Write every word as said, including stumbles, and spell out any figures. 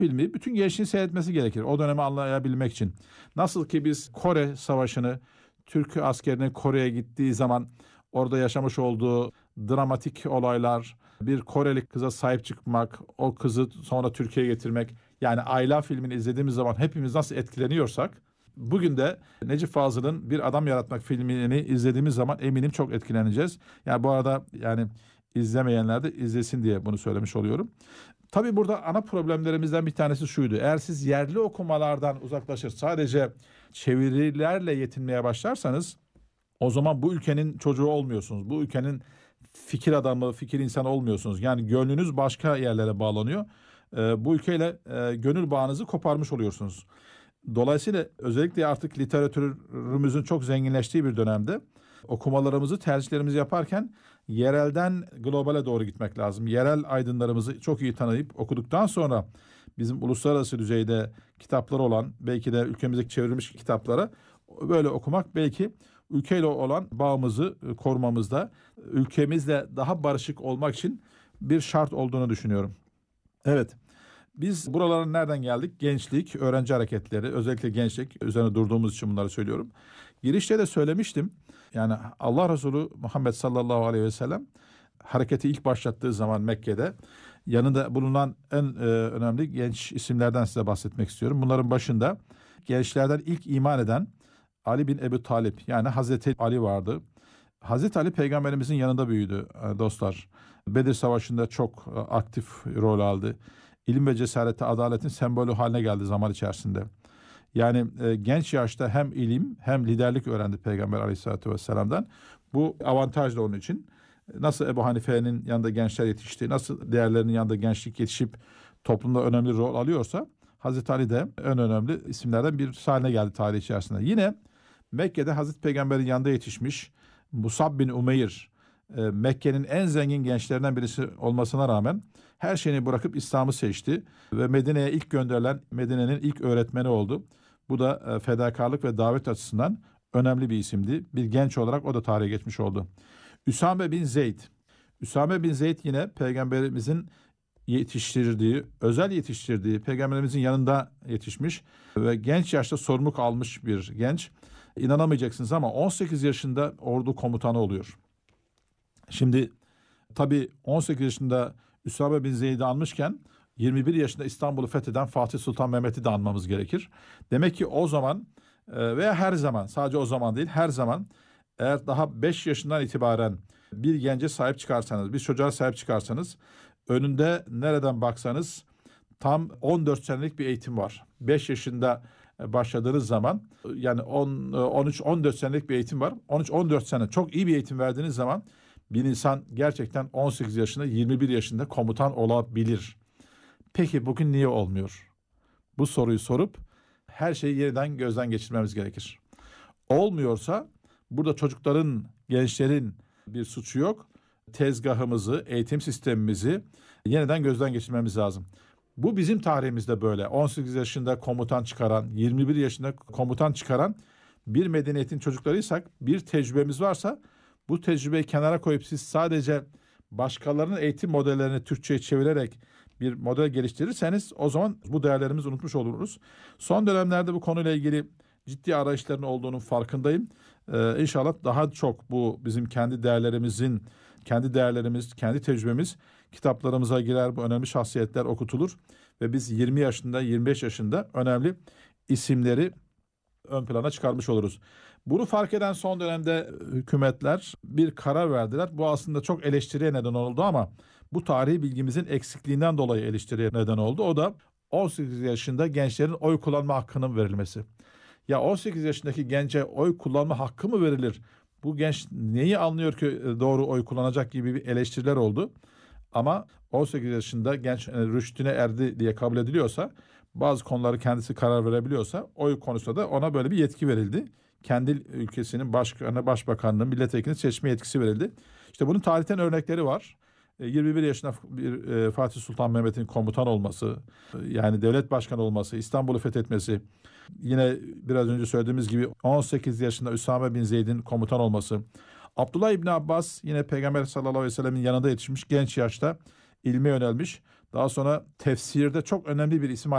filmi bütün gençliğin seyretmesi gerekir. O dönemi anlayabilmek için. Nasıl ki biz Kore Savaşı'nı, Türk askerinin Kore'ye gittiği zaman orada yaşamış olduğu dramatik olaylar, bir Koreli kıza sahip çıkmak, o kızı sonra Türkiye'ye getirmek. Yani Ayla filmini izlediğimiz zaman hepimiz nasıl etkileniyorsak, bugün de Necip Fazıl'ın Bir Adam Yaratmak filmini izlediğimiz zaman eminim çok etkileneceğiz. Yani bu arada yani izlemeyenler de izlesin diye bunu söylemiş oluyorum. Tabii burada ana problemlerimizden bir tanesi şuydu. Eğer siz yerli okumalardan uzaklaşır, sadece çevirilerle yetinmeye başlarsanız, o zaman bu ülkenin çocuğu olmuyorsunuz. Bu ülkenin fikir adamı, fikir insanı olmuyorsunuz. Yani gönlünüz başka yerlere bağlanıyor. Ee, bu ülkeyle e, gönül bağınızı koparmış oluyorsunuz. Dolayısıyla özellikle artık literatürümüzün çok zenginleştiği bir dönemde okumalarımızı, tercihlerimizi yaparken yerelden globale doğru gitmek lazım. Yerel aydınlarımızı çok iyi tanıyıp okuduktan sonra bizim uluslararası düzeyde kitapları olan, belki de ülkemizdeki çevrilmiş kitaplara böyle okumak belki ülkeyle olan bağımızı korumamızda, ülkemizle daha barışık olmak için bir şart olduğunu düşünüyorum. Evet. Biz buralara nereden geldik? Gençlik, öğrenci hareketleri, özellikle gençlik üzerine durduğumuz için bunları söylüyorum. Girişte de söylemiştim. Yani Allah Resulü Muhammed sallallahu aleyhi ve sellem hareketi ilk başlattığı zaman Mekke'de yanında bulunan en e, önemli genç isimlerden size bahsetmek istiyorum. Bunların başında gençlerden ilk iman eden Ali bin Ebu Talib, yani Hazreti Ali vardı. Hazreti Ali peygamberimizin yanında büyüdü dostlar. Bedir Savaşı'nda çok aktif rol aldı. İlim ve cesareti, adaletin sembolü haline geldi zaman içerisinde. Yani e, genç yaşta hem ilim hem liderlik öğrendi Peygamber Aleyhisselatü Vesselam'dan. Bu avantaj da onun için. Nasıl Ebu Hanife'nin yanında gençler yetişti, nasıl diğerlerinin yanında gençlik yetişip toplumda önemli rol alıyorsa, Hazreti Ali de en önemli isimlerden bir haline geldi tarih içerisinde. Yine Mekke'de Hazreti Peygamber'in yanında yetişmiş Musab bin Umeyr, Mekke'nin en zengin gençlerinden birisi olmasına rağmen her şeyini bırakıp İslam'ı seçti ve Medine'ye ilk gönderilen, Medine'nin ilk öğretmeni oldu. Bu da fedakarlık ve davet açısından önemli bir isimdi. Bir genç olarak o da tarihe geçmiş oldu. Üsame bin Zeyd. Üsame bin Zeyd yine Peygamberimizin yetiştirdiği, özel yetiştirdiği, Peygamberimizin yanında yetişmiş ve genç yaşta sorumluluk almış bir genç. İnanamayacaksınız ama on sekiz yaşında ordu komutanı oluyor. Şimdi tabii on sekiz yaşında Üsame bin Zeyd'i almışken yirmi bir yaşında İstanbul'u fetheden Fatih Sultan Mehmet'i de anmamız gerekir. Demek ki o zaman veya her zaman, sadece o zaman değil, her zaman eğer daha beş yaşından itibaren bir gence sahip çıkarsanız, bir çocuğa sahip çıkarsanız, önünde nereden baksanız tam on dört senelik bir eğitim var. beş yaşında başladığınız zaman yani on, on üç on dört senelik bir eğitim var. on üç on dört sene çok iyi bir eğitim verdiğiniz zaman bir insan gerçekten on sekiz yaşında, yirmi bir yaşında komutan olabilir. Peki bugün niye olmuyor? Bu soruyu sorup her şeyi yeniden gözden geçirmemiz gerekir. Olmuyorsa burada çocukların, gençlerin bir suçu yok. Tezgahımızı, eğitim sistemimizi yeniden gözden geçirmemiz lazım. Bu bizim tarihimizde böyle. on sekiz yaşında komutan çıkaran, yirmi bir yaşında komutan çıkaran bir medeniyetin çocuklarıysak, bir tecrübemiz varsa, bu tecrübeyi kenara koyup siz sadece başkalarının eğitim modellerini Türkçe'ye çevirerek bir model geliştirirseniz, o zaman bu değerlerimizi unutmuş oluruz. Son dönemlerde bu konuyla ilgili ciddi arayışların olduğunun farkındayım. Ee, İnşallah daha çok bu bizim kendi değerlerimizin, kendi değerlerimiz, kendi tecrübemiz kitaplarımıza girer, bu önemli şahsiyetler okutulur ve biz yirmi yaşında, yirmi beş yaşında önemli isimleri ön plana çıkarmış oluruz. Bunu fark eden son dönemde hükümetler bir karar verdiler. Bu aslında çok eleştiriye neden oldu ama bu tarihi bilgimizin eksikliğinden dolayı eleştiriye neden oldu. O da on sekiz yaşında gençlerin oy kullanma hakkının verilmesi. Ya on sekiz yaşındaki gence oy kullanma hakkı mı verilir? Bu genç neyi anlıyor ki doğru oy kullanacak gibi bir eleştiriler oldu. Ama on sekiz yaşında genç rüştüne erdi diye kabul ediliyorsa, bazı konuları kendisi karar verebiliyorsa, oy konusunda da ona böyle bir yetki verildi. Kendi ülkesinin başkanı, başbakanının, milletvekilini seçme yetkisi verildi. İşte bunun tarihten örnekleri var. yirmi bir yaşında bir Fatih Sultan Mehmet'in komutan olması, yani devlet başkanı olması, İstanbul'u fethetmesi, yine biraz önce söylediğimiz gibi on sekiz yaşında Üsame bin Zeyd'in komutan olması, Abdullah İbni Abbas yine Peygamber sallallahu aleyhi ve sellemin yanında yetişmiş, genç yaşta ilme yönelmiş. Daha sonra tefsirde çok önemli bir isim